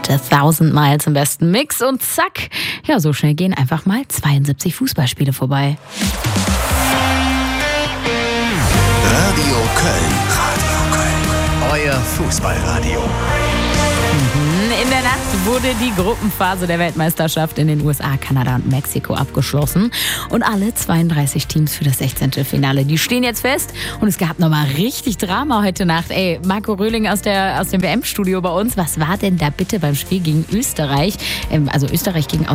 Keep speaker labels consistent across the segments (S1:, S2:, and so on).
S1: mit 1000 Miles im besten Mix und zack, ja, so schnell gehen einfach mal 72 Fußballspiele vorbei.
S2: Radio Köln. Radio Köln. Euer Fußballradio.
S1: In der Nacht wurde die Gruppenphase der Weltmeisterschaft in den USA, Kanada und Mexiko abgeschlossen. Und alle 32 Teams für das 16. Finale, die stehen jetzt fest. Und es gab nochmal richtig Drama heute Nacht. Ey, Marco Röhling aus dem WM-Studio bei uns. Was war denn da bitte beim Spiel gegen Österreich? Also Österreich gegen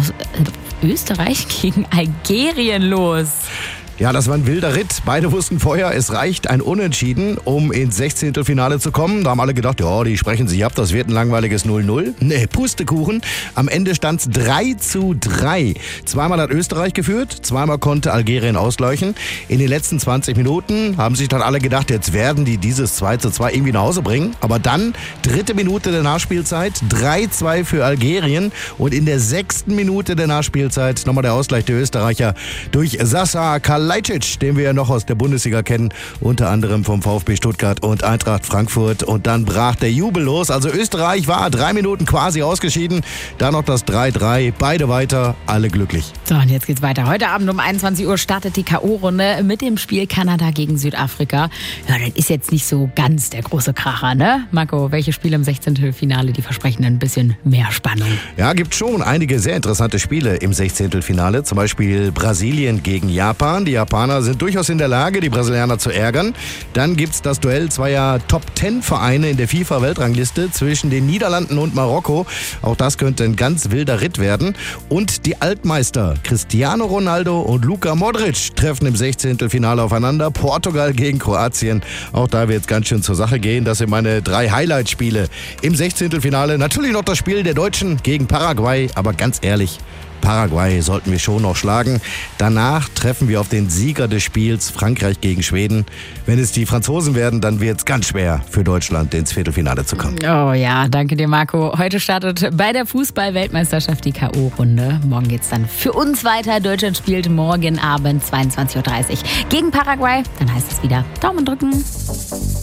S1: Algerien los.
S3: Ja, das war ein wilder Ritt. Beide wussten vorher, es reicht ein Unentschieden, um ins 16. Finale zu kommen. Da haben alle gedacht, ja, die sprechen sich ab, das wird ein langweiliges 0-0. Nee, Pustekuchen. Am Ende stand es 3:3. Zweimal hat Österreich geführt, zweimal konnte Algerien ausgleichen. In den letzten 20 Minuten haben sich dann alle gedacht, jetzt werden die dieses 2:2 irgendwie nach Hause bringen. Aber dann, 3. Minute der Nachspielzeit, 3:2 für Algerien. Und in der 6. Minute der Nachspielzeit nochmal der Ausgleich der Österreicher durch Sasa Kalajdzic, den wir ja noch aus der Bundesliga kennen, unter anderem vom VfB Stuttgart und Eintracht Frankfurt. Und dann brach der Jubel los. Also Österreich war 3 Minuten quasi ausgeschieden. Dann noch das 3:3. Beide weiter, alle glücklich.
S1: So, und jetzt geht's weiter. Heute Abend um 21 Uhr startet die K.O.-Runde mit dem Spiel Kanada gegen Südafrika. Ja, das ist jetzt nicht so ganz der große Kracher, ne? Marco, welche Spiele im 16. Finale, die versprechen ein bisschen mehr Spannung?
S3: Ja, gibt schon einige sehr interessante Spiele im 16. Finale. Zum Beispiel Brasilien gegen Japan. Die Japaner sind durchaus in der Lage, die Brasilianer zu ärgern. Dann gibt's das Duell zweier Top-10-Vereine in der FIFA-Weltrangliste zwischen den Niederlanden und Marokko. Auch das könnte ein ganz wilder Ritt werden. Und die Altmeister Cristiano Ronaldo und Luka Modric treffen im 16. Finale aufeinander. Portugal gegen Kroatien. Auch da wird es ganz schön zur Sache gehen. Das sind meine 3 Highlight-Spiele im 16. Finale. Natürlich noch das Spiel der Deutschen gegen Paraguay. Aber ganz ehrlich, Paraguay sollten wir schon noch schlagen. Danach treffen wir auf den Sieger des Spiels Frankreich gegen Schweden. Wenn es die Franzosen werden, dann wird es ganz schwer für Deutschland ins Viertelfinale zu kommen.
S1: Oh ja, danke dir, Marco. Heute startet bei der Fußball-Weltmeisterschaft die K.O.-Runde. Morgen geht's dann für uns weiter. Deutschland spielt morgen Abend 22:30 Uhr gegen Paraguay. Dann heißt es wieder Daumen drücken.